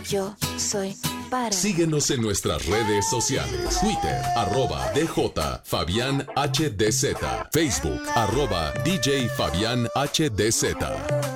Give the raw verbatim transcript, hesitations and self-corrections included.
Yo soy para. Síguenos en nuestras redes sociales. Twitter, arroba D J Fabián H D Z. Facebook, arroba D J Fabián H D Z.